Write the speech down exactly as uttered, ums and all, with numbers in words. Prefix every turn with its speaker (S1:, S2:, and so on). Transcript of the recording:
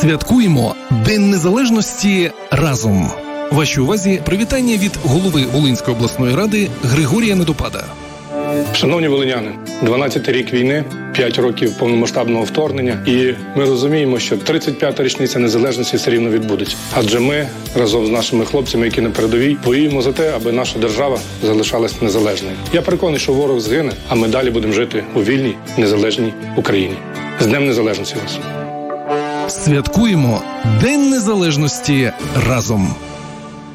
S1: Святкуємо День Незалежності разом. Вашій увазі привітання від голови Волинської обласної ради Григорія Недопада.
S2: Шановні волиняни, дванадцятий рік війни, п'ять років повномасштабного вторгнення, і ми розуміємо, що тридцять п'ята річниця незалежності все рівно відбудеться. Адже ми разом з нашими хлопцями, які на передовій, воюємо за те, аби наша держава залишалась незалежною. Я переконаний, що ворог згине, а ми далі будемо жити у вільній, незалежній Україні. З Днем Незалежності вас!
S1: Святкуємо День Незалежності разом.